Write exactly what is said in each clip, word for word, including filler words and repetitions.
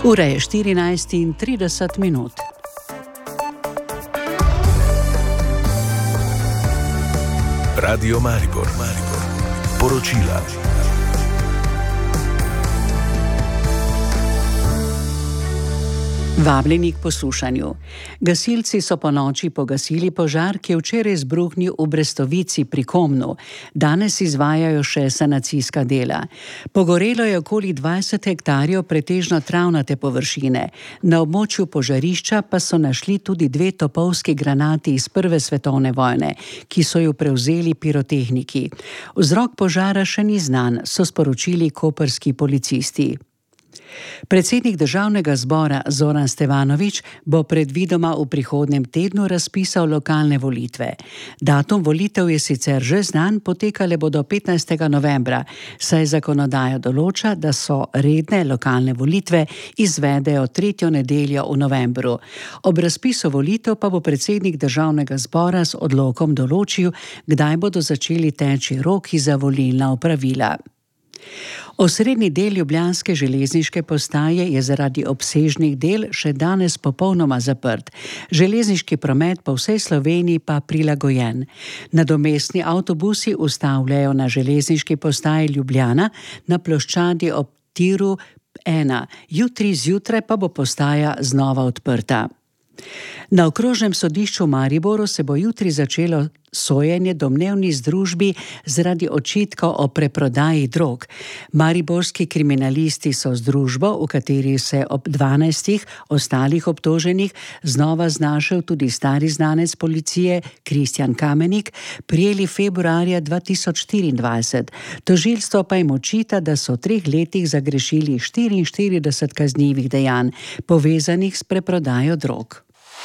Ura je štirinajst in trideset minut. Radio Maribor, Maribor. Poročila. Vabljeni k poslušanju. Gasilci so po noči pogasili požar, ki je včeraj izbruhnil v Brestovici pri Komnu. Danes izvajajo še sanacijska dela. Pogorelo je okoli dvajset hektarjev pretežno travnate površine. Na območju požarišča pa so našli tudi dve topovski granati iz Prve svetovne vojne, ki so jo prevzeli pirotehniki. Vzrok požara še ni znan, so sporočili koprski policisti. Predsednik državnega zbora Zoran Stevanović bo predvidoma v prihodnjem tednu razpisal lokalne volitve. Datum volitev je sicer že znan, potekale bodo petnajstega novembra, saj zakonodaja določa, da so redne lokalne volitve izvedejo tretjo nedeljo v novembru. Ob razpisu volitev pa bo predsednik državnega zbora z odlokom določil, kdaj bodo začeli teči roki za volilna opravila. Osrednji del ljubljanske železniške postaje je zaradi obsežnih del še danes popolnoma zaprt. Železniški promet po vsej Sloveniji pa prilagojen. Nadomestni avtobusi ustavljajo na železniški postaji Ljubljana na ploščadi ob tiru ena. Jutri zjutraj pa bo postaja znova odprta. Na okrožnem sodišču v Mariboru se bo jutri začelo sojenje domnevni združbi zaradi očitkov o preprodaji drog. Mariborski kriminalisti so združbo, v kateri se ob dvanajstih ostalih obtoženih znova znašel tudi stari znanec policije Kristjan Kamenik, prijeli februarja dva tisoč štiriindvajset. Tožilstvo pa jim očita, da so v treh letih zagrešili štiriinštirideset kaznivih dejanj, povezanih s preprodajo drog.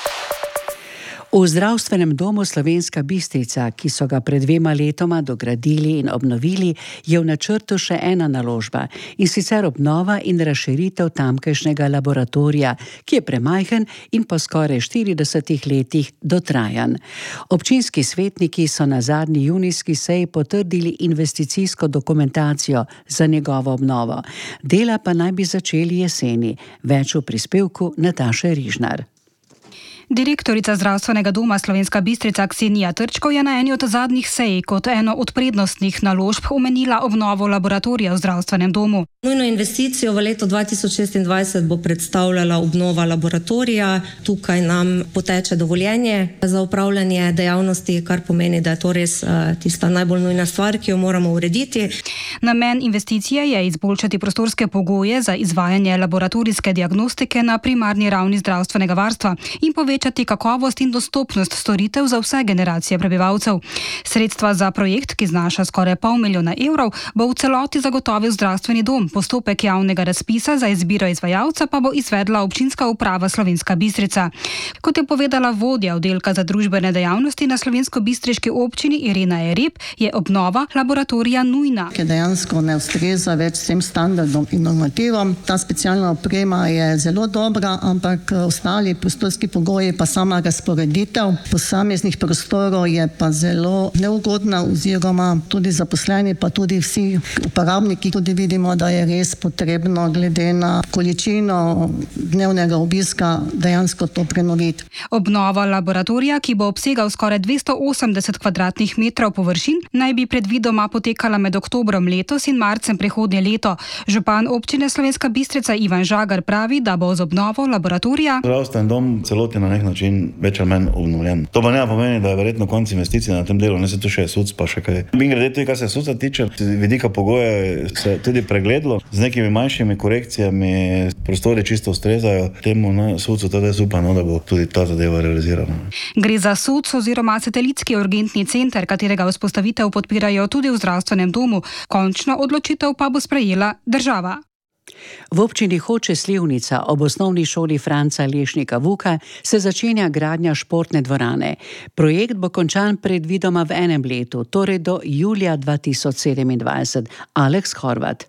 V zdravstvenem domu Slovenska Bistrica, ki so ga pred dvema letoma dogradili in obnovili, je v načrtu še ena naložba, in sicer obnova in razširitev tamkajšnjega laboratorija, ki je premajhen in po skoraj štiridesetih letih dotrajan. Občinski svetniki so na zadnji junijski seji potrdili investicijsko dokumentacijo za njegovo obnovo. Dela pa naj bi začeli jeseni. Več v prispevku Nataše Rižnar. Direktorica Zdravstvenega doma Slovenska Bistrica Ksenija Trčkov je na eni od zadnjih sej kot eno od prednostnih naložb omenila obnovo laboratorija v zdravstvenem domu. Nujno investicijo v letu dva tisoč šestindvajset bo predstavljala obnova laboratorija. Tukaj nam poteče dovoljenje za upravljanje dejavnosti, kar pomeni, da je to res tista najbolj nujna stvar, ki jo moramo urediti. Namen investicije je izboljšati prostorske pogoje za izvajanje laboratorijske diagnostike na primarni ravni zdravstvenega varstva in povečati kakovost in dostopnost storitev za vse generacije prebivalcev. Sredstva za projekt, ki znaša skoraj pol milijona evrov, bo v celoti zagotovil zdravstveni dom. Postopek javnega razpisa za izbiro izvajalca pa bo izvedla občinska uprava Slovenska Bistrica. Kot je povedala vodja oddelka za družbene dejavnosti na slovensko-bistriški občini Irena Erip, je obnova laboratorija nujna. Ki dejansko ne ustreza več vsem standardom in normativom. Ta specialna oprema je zelo dobra, ampak ostali prostorski pogoji pa sama razporeditev posameznih prostorov je pa zelo neugodna, oziroma tudi zaposleni, pa tudi vsi uporabniki tudi vidimo, da je res potrebno glede na količino dnevnega obiska dejansko to prenoviti. Obnova laboratorija, ki bo obsegal skoraj dvesto osemdeset kvadratnih metrov površin, naj bi predvidoma potekala med oktobrom letos in marcem prihodnje leto. Župan občine Slovenska Bistrica Ivan Žagar pravi, da bo z obnovo laboratorija zdravstveni dom celoti na nek način več ali manj obnovljen. To pa ne pomeni, da je verjetno konc investicij na tem delu, ne se tu še suc pa še kaj. In glede tudi, kar se suca tiče, vidika pogoje se tudi pregledalo, z nekimi manjšimi korekcijami prostori čisto ustrezajo temu na sucu, teda jaz upam, da bo tudi ta zadeva realizirana. Gre za suc oziroma satelitski urgentni center, katerega vzpostavitev podpirajo tudi v zdravstvenem domu. Končno odločitev pa bo sprejela država. V občini Hoče - Slivnica ob osnovni šoli Franca Lešnika Vuka se začenja gradnja športne dvorane. Projekt bo končan predvidoma v enem letu, torej do julija dva tisoč sedemindvajset. Aleks Horvat.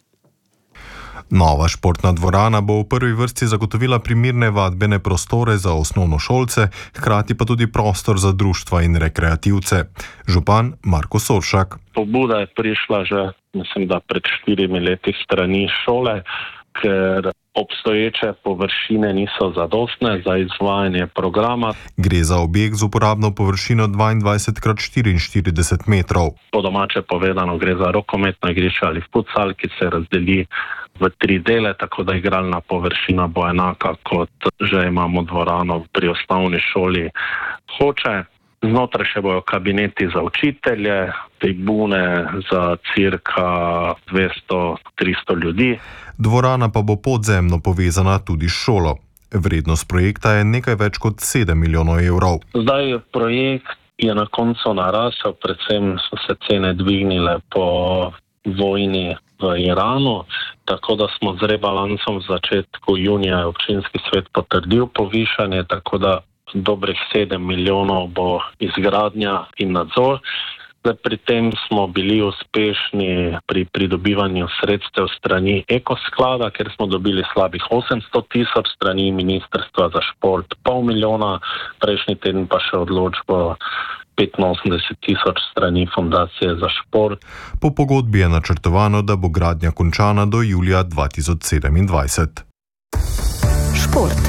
Nova športna dvorana bo v prvi vrsti zagotovila primerne vadbene prostore za osnovnošolce, hkrati pa tudi prostor za društva in rekreativce. Župan Marko Soršak. Pobuda je prišla že, mislim, da pred štirimi leti strani šole, ker obstoječe površine niso zadostne za izvajanje programa. Gre za objekt z uporabno površino dvaindvajset krat štiriinštirideset metrov. Po domače povedano gre za rokometno igrišče ali futsal, ki se razdeli v tri dele, tako da igralna površina bo enaka, kot že imamo dvorano pri osnovni šoli Hoče. Znotraj še bojo kabineti za učitelje, tribune za cirka dvesto do tristo ljudi. Dvorana pa bo podzemno povezana tudi s šolo. Vrednost projekta je nekaj več kot sedem milijonov evrov. Zdaj projekt je na koncu narasel, predvsem so se cene dvignile po vojni v Iranu, tako da smo z rebalansom v začetku junija občinski svet potrdil povišanje, tako da dobrih sedem milijonov bo izgradnja in nadzor. Zdaj, pri tem smo bili uspešni pri pridobivanju sredstev strani Ekosklada, ker smo dobili slabih osemsto tisoč, strani Ministrstva za šport pol milijona, prejšnji teden pa še odločbo petinosemdeset tisoč strani Fundacije za šport. Po pogodbi je načrtovano, da bo gradnja končana do julija dva tisoč sedemindvajset. Šport.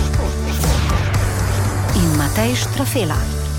In Matej Štrafela.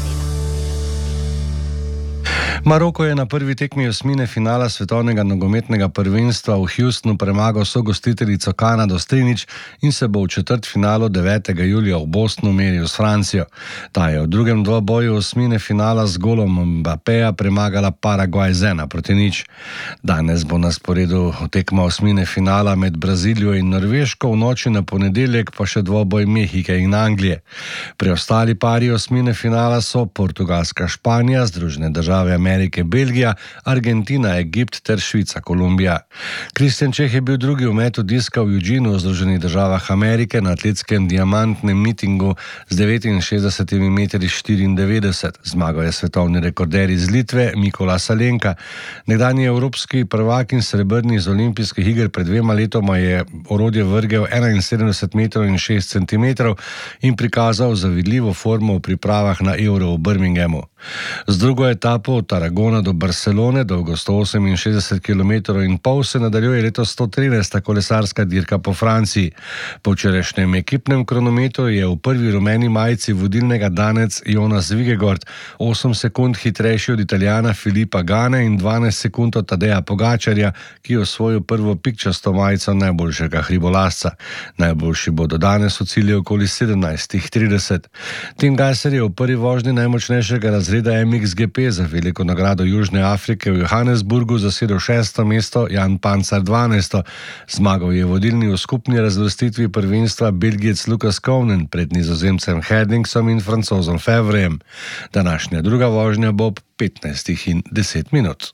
Maroko je na prvi tekmi osmine finala svetovnega nogometnega prvenstva v Houstonu premagal sogostiteljico Kanado s tri nič in se bo v četrtfinalu devetega julija v Bostonu meril s Francijo. Ta je v drugem dvoboju osmine finala z golom Mbappeja premagala Paragvaj z ena proti nič. Danes bo na sporedu tekma osmine finala med Brazilijo in Norveško, v noči na ponedeljek pa še dvoboj Mehike in Anglije. Preostali pari osmine finala so Portugalska, Španija, Združene države Amerike, Belgija, Argentina, Egipt ter Švica, Kolumbija. Kristjan Čeh je bil drugi v metu diska v Eugenu v Združenih državah Amerike na atletskem diamantnem mitingu z devetinšestdeset metri štiriindevetdeset. Zmagal je svetovni rekorder iz Litve Mikola Salenka. Nekdanji evropski prvak in srebrni z olimpijskih iger pred dvema letoma je orodje vrgel enainsedemdeset metrov in šest centimetrov in prikazal zavidljivo formo v pripravah na Euro v Birminghamu. Z drugo etapo od Tarragona do Barcelone, dolgo sto oseminšestdeset kilometrov in pol, se nadaljuje letos sto trinajsta kolesarska dirka po Franciji. Po včerajšnjem ekipnem kronometru je v prvi rumeni majici vodilnega danec Jonas Vingegaard osem sekund hitrejši od Italijana Filipa Gane in dvanajst sekund od Tadeja Pogačarja, ki je osvojil prvo pikčasto majico najboljšega hribolazca. Najboljši bodo danes v cilju okoli sedemnajst trideset. Tim Gajser je v prvi vožnji najmočnejšega razreda M X G P za veliko nagrado Južne Afrike v Johannesburgu zasedel šesto mesto, Jan Pancar dvanajsto. Zmagal je vodilni v skupni razvrstitvi prvenstva Belgijec Lukas Kounen pred Nizozemcem Herdingsom in Francozom Fevrejem. Današnja druga vožnja bo ob petnajstih in deset minut.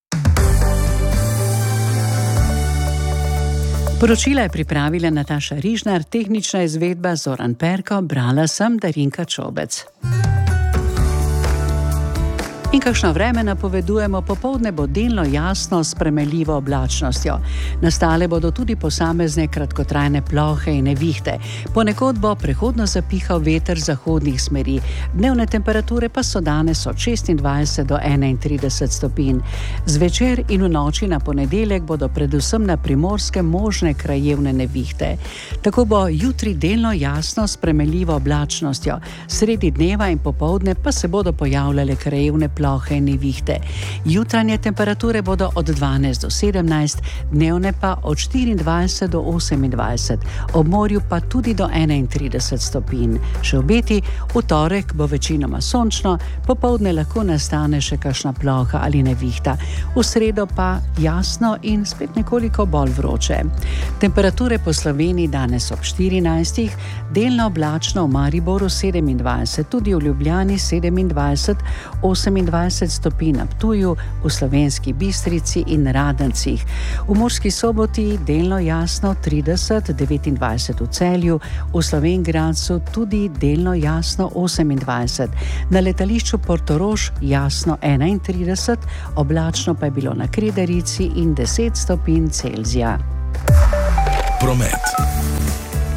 Poročila je pripravila Nataša Rižnar, tehnična izvedba Zoran Perko, brala sem Darinka Čobec. In kakšno vreme napovedujemo, popoldne bo delno jasno s spremenljivo oblačnostjo. Nastale bodo tudi posamezne kratkotrajne plohe in nevihte. Ponekod bo prehodno zapihal veter zahodnih smeri. Dnevne temperature pa so danes od šestindvajset do enaintrideset stopinj. Zvečer in v noči na ponedeljek bodo predvsem na Primorskem možne krajevne nevihte. Tako bo jutri delno jasno s spremenljivo oblačnostjo. Sredi dneva in popoldne pa se bodo pojavljale krajevne plohe in nevihte. Jutranje temperature bodo od dvanajst do sedemnajst, dnevne pa od štiriindvajset do osemindvajset, ob morju pa tudi do enaintrideset stopinj. Še obeti, v torek bo večinoma sončno, popoldne lahko nastane še kakšna ploha ali nevihta. V sredo pa jasno in spet nekoliko bolj vroče. Temperature po Sloveniji danes ob štirinajstih, delno oblačno v Mariboru sedemindvajset, tudi v Ljubljani sedemindvajset, osemindvajset stopinj na Ptuju, v Slovenski Bistrici in Radencih. V Murski Soboti delno jasno trideset, devetindvajset v Celju, v Slovenj Gradcu tudi delno jasno osemindvajset. Na letališču Portorož jasno enaintrideset, oblačno pa je bilo na Kredarici in deset stopinj Celzija. Promet.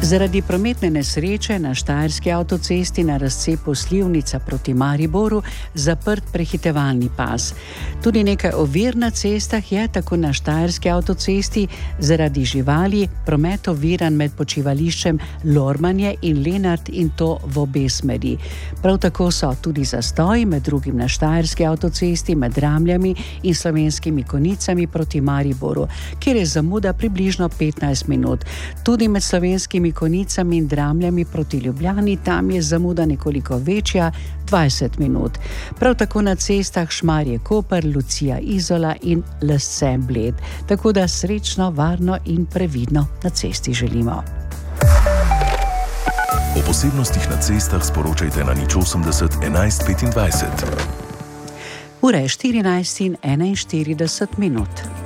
Zaradi prometne nesreče na Štajerski avtocesti na razcepu Slivnica proti Mariboru zaprt prehitevalni pas. Tudi nekaj ovir na cestah je, tako na Štajerski avtocesti, zaradi živali promet oviran med počivališčem Lormanje in Lenart, in to v obe smeri. Prav tako so tudi zastoji, med drugim na Štajerski avtocesti med Ramljami in Slovenskimi Konicami proti Mariboru, kjer je zamuda približno petnajst minut. Tudi med Slovenskimi Konicami in Dramljami proti Ljubljani, tam je zamuda nekoliko večja, dvajset minut. Prav tako na cestah Šmarje-Koper, Lucija-Izola in Lesce-Bled. Tako da srečno, varno in previdno na cesti želimo. O posebnostih na cestah sporočajte na nič osemdeset enajst petindvajset. Ura je štirinajst in enainštirideset minut.